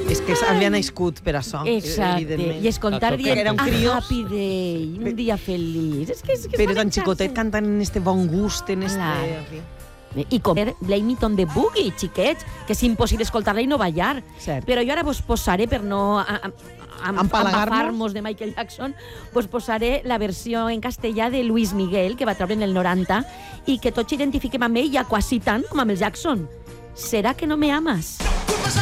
És que havia nascut per això, evidentment. I escoltar dient Happy Day, un dia feliç. Però tan xicotet cantant en este bon gust, en este... I com Blame It on the Boogie, xiquets, que és impossible escoltar-la i no ballar. Però jo ara vos posaré, per no empalafar-nos de Michael Jackson, vos posaré la versió en castellà de Luis Miguel, que va treure en el 90, i que tots identifiquem amb ell ja quasi tant com amb el Jackson. ¿Será que no me amas?